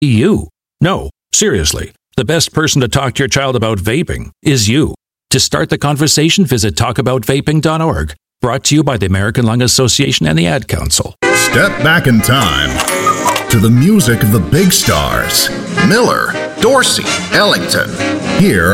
You. No, seriously. The best person to talk to your child about vaping is you. To start the conversation, visit talkaboutvaping.org. Brought to you by the American Lung Association and the Ad Council. Step back in time to the music of the big stars. Miller, Dorsey, Ellington. Here